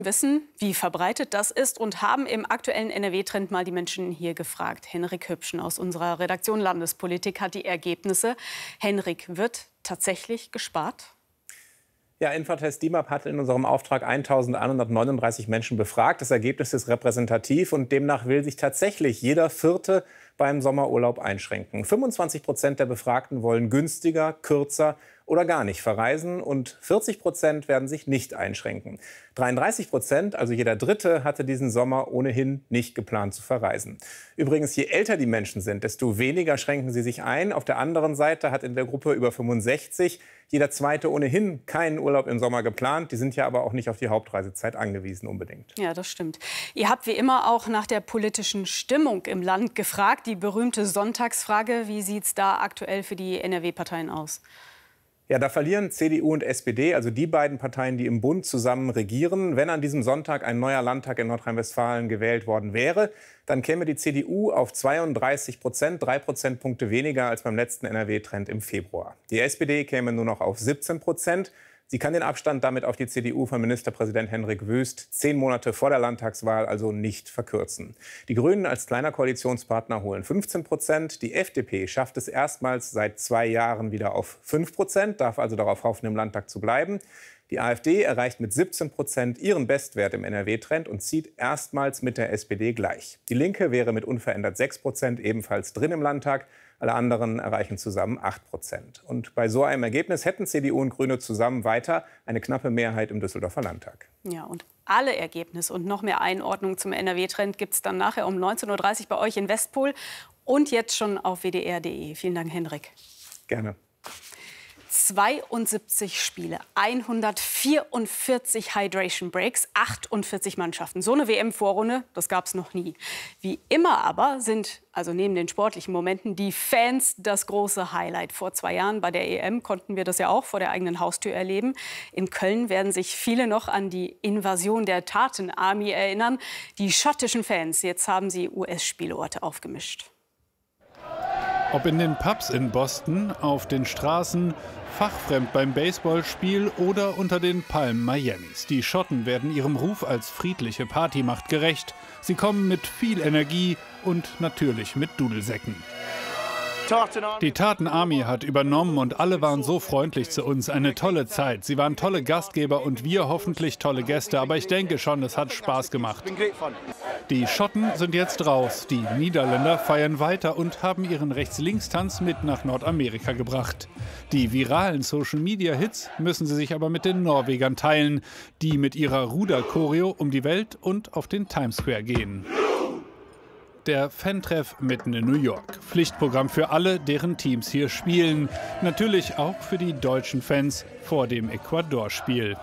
Wissen, wie verbreitet das ist und haben im aktuellen NRW-Trend mal die Menschen hier gefragt. Henrik Hübschen aus unserer Redaktion Landespolitik hat die Ergebnisse. Henrik, wird tatsächlich gespart? Ja, Infratest DIMAP hat in unserem Auftrag 1.139 Menschen befragt. Das Ergebnis ist repräsentativ und demnach will sich tatsächlich jeder Vierte beim Sommerurlaub einschränken. 25% der Befragten wollen günstiger, kürzer oder gar nicht verreisen und 40% werden sich nicht einschränken. 33%, also jeder Dritte, hatte diesen Sommer ohnehin nicht geplant zu verreisen. Übrigens, je älter die Menschen sind, desto weniger schränken sie sich ein. Auf der anderen Seite hat in der Gruppe über 65 jeder Zweite ohnehin keinen Urlaub im Sommer geplant. Die sind ja aber auch nicht auf die Hauptreisezeit angewiesen unbedingt. Ja, das stimmt. Ihr habt wie immer auch nach der politischen Stimmung im Land gefragt. Die berühmte Sonntagsfrage, wie sieht es da aktuell für die NRW-Parteien aus? Ja, da verlieren CDU und SPD, also die beiden Parteien, die im Bund zusammen regieren. Wenn an diesem Sonntag ein neuer Landtag in Nordrhein-Westfalen gewählt worden wäre, dann käme die CDU auf 32%, 3 Prozentpunkte weniger als beim letzten NRW-Trend im Februar. Die SPD käme nur noch auf 17%. Sie kann den Abstand damit auf die CDU von Ministerpräsident Hendrik Wüst 10 Monate vor der Landtagswahl also nicht verkürzen. Die Grünen als kleiner Koalitionspartner holen 15%. Die FDP schafft es erstmals seit 2 Jahren wieder auf 5%, darf also darauf hoffen, im Landtag zu bleiben. Die AfD erreicht mit 17% ihren Bestwert im NRW-Trend und zieht erstmals mit der SPD gleich. Die Linke wäre mit unverändert 6% ebenfalls drin im Landtag. Alle anderen erreichen zusammen 8%. Und bei so einem Ergebnis hätten CDU und Grüne zusammen weiter eine knappe Mehrheit im Düsseldorfer Landtag. Ja, und alle Ergebnisse und noch mehr Einordnung zum NRW-Trend gibt es dann nachher um 19:30 Uhr bei euch in Westpol und jetzt schon auf wdr.de. Vielen Dank, Henrik. Gerne. 72 Spiele, 144 Hydration Breaks, 48 Mannschaften. So eine WM-Vorrunde, das gab es noch nie. Wie immer aber sind, also neben den sportlichen Momenten, die Fans das große Highlight. Vor 2 Jahren bei der EM konnten wir das ja auch vor der eigenen Haustür erleben. In Köln werden sich viele noch an die Invasion der Tartan Army erinnern. Die schottischen Fans, jetzt haben sie US-Spielorte aufgemischt. Ob in den Pubs in Boston, auf den Straßen, fachfremd beim Baseballspiel oder unter den Palmen Miamis. Die Schotten werden ihrem Ruf als friedliche Partymacht gerecht. Sie kommen mit viel Energie und natürlich mit Dudelsäcken. Die Tartan Army hat übernommen und alle waren so freundlich zu uns. Eine tolle Zeit. Sie waren tolle Gastgeber und wir hoffentlich tolle Gäste. Aber ich denke schon, es hat Spaß gemacht. Die Schotten sind jetzt raus. Die Niederländer feiern weiter und haben ihren Rechts-Links-Tanz mit nach Nordamerika gebracht. Die viralen Social-Media-Hits müssen sie sich aber mit den Norwegern teilen, die mit ihrer Ruder-Choreo um die Welt und auf den Times Square gehen. Der Fan-Treff mitten in New York. Pflichtprogramm für alle, deren Teams hier spielen. Natürlich auch für die deutschen Fans vor dem Ecuador-Spiel.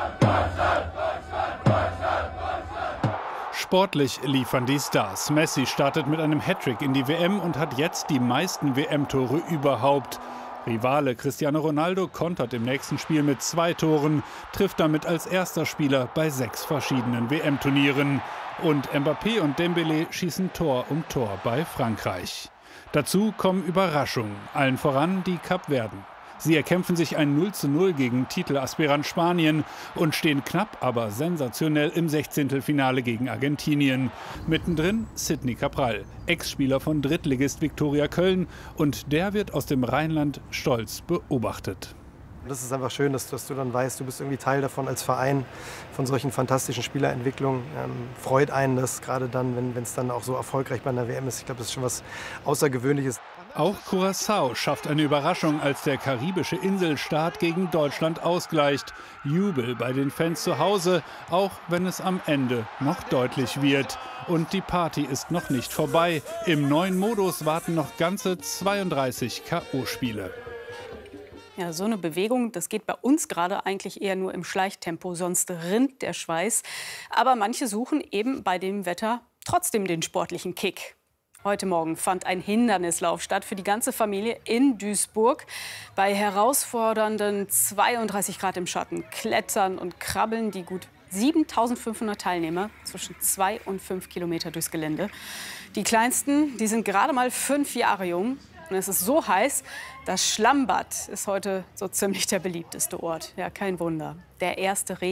Sportlich liefern die Stars. Messi startet mit einem Hattrick in die WM und hat jetzt die meisten WM-Tore überhaupt. Rivale Cristiano Ronaldo kontert im nächsten Spiel mit 2 Toren, trifft damit als erster Spieler bei 6 verschiedenen WM-Turnieren. Und Mbappé und Dembélé schießen Tor um Tor bei Frankreich. Dazu kommen Überraschungen, allen voran die Kapverden. Sie erkämpfen sich ein 0:0 gegen Titelaspirant Spanien und stehen knapp, aber sensationell im 16. Finale gegen Argentinien. Mittendrin Sidney Cabral, Ex-Spieler von Drittligist Viktoria Köln, und der wird aus dem Rheinland stolz beobachtet. Das ist einfach schön, dass du dann weißt, du bist irgendwie Teil davon als Verein, von solchen fantastischen Spielerentwicklungen. Freut einen das, gerade dann, wenn es dann auch so erfolgreich bei einer WM ist. Ich glaube, das ist schon was Außergewöhnliches. Auch Curaçao schafft eine Überraschung, als der karibische Inselstaat gegen Deutschland ausgleicht. Jubel bei den Fans zu Hause, auch wenn es am Ende noch deutlich wird. Und die Party ist noch nicht vorbei. Im neuen Modus warten noch ganze 32 K.O.-Spiele. Ja, so eine Bewegung, das geht bei uns gerade eigentlich eher nur im Schleichtempo, sonst rinnt der Schweiß. Aber manche suchen eben bei dem Wetter trotzdem den sportlichen Kick. Heute Morgen fand ein Hindernislauf statt für die ganze Familie in Duisburg. Bei herausfordernden 32 Grad im Schatten klettern und krabbeln die gut 7.500 Teilnehmer zwischen 2 und 5 Kilometer durchs Gelände. Die Kleinsten, die sind gerade mal 5 Jahre jung. Und es ist so heiß, das Schlammbad ist heute so ziemlich der beliebteste Ort. Ja, kein Wunder. Der erste Regen,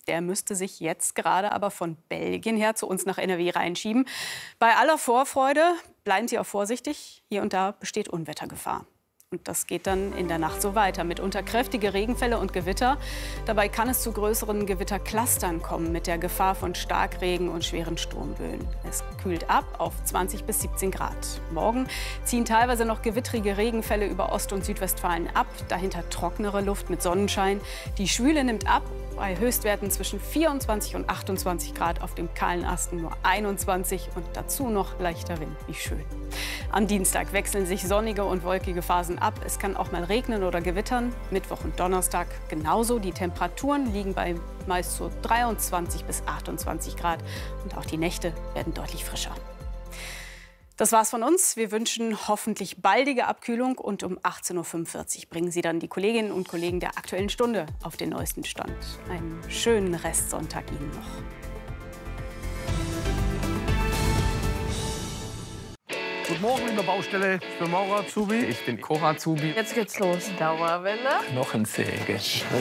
Der müsste sich jetzt gerade aber von Belgien her zu uns nach NRW reinschieben. Bei aller Vorfreude bleiben Sie auch vorsichtig. Hier und da besteht Unwettergefahr. Und das geht dann in der Nacht so weiter. Mitunter kräftige Regenfälle und Gewitter. Dabei kann es zu größeren Gewitterclustern kommen mit der Gefahr von Starkregen und schweren Sturmböen. Es kühlt ab auf 20 bis 17 Grad. Morgen ziehen teilweise noch gewittrige Regenfälle über Ost- und Südwestfalen ab. Dahinter trocknere Luft mit Sonnenschein. Die Schwüle nimmt ab. Bei Höchstwerten zwischen 24 und 28 Grad, auf dem kahlen Asten nur 21 und dazu noch leichter Wind. Wie schön. Am Dienstag wechseln sich sonnige und wolkige Phasen ab. Es kann auch mal regnen oder gewittern. Mittwoch und Donnerstag genauso. Die Temperaturen liegen bei meist so 23 bis 28 Grad. Und auch die Nächte werden deutlich frischer. Das war's von uns. Wir wünschen hoffentlich baldige Abkühlung. Und um 18:45 Uhr bringen Sie dann die Kolleginnen und Kollegen der Aktuellen Stunde auf den neuesten Stand. Einen schönen Restsonntag Ihnen noch. Guten Morgen, liebe Baustelle. Ich bin Maurer Azubi. Ich bin Cora Azubi. Jetzt geht's los. Dauerwelle. Knochensäge.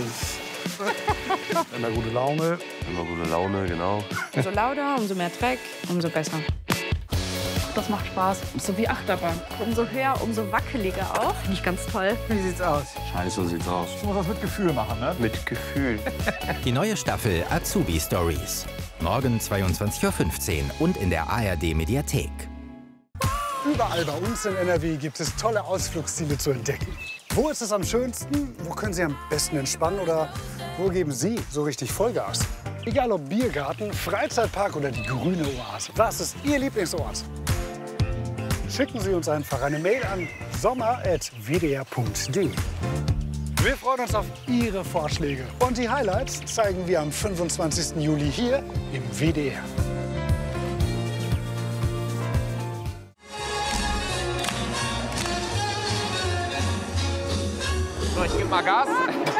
Immer gute Laune. Immer gute Laune, genau. Umso lauter, umso mehr Dreck, umso besser. Das macht Spaß. So wie Achterbahn. Umso höher, umso wackeliger auch. Finde ich ganz toll. Wie sieht's aus? Scheiße, so sieht's aus. Ich muss das mit Gefühl machen, ne? Mit Gefühl. Die neue Staffel Azubi Stories. Morgen 22:15 Uhr und in der ARD-Mediathek. Überall bei uns in NRW gibt es tolle Ausflugsziele zu entdecken. Wo ist es am schönsten? Wo können Sie am besten entspannen? Oder wo geben Sie so richtig Vollgas? Egal ob Biergarten, Freizeitpark oder die grüne Oase. Was ist Ihr Lieblingsort? Schicken Sie uns einfach eine Mail an sommer@wdr.de. Wir freuen uns auf Ihre Vorschläge. Und die Highlights zeigen wir am 25. Juli hier im WDR. So, ich gebe mal Gas.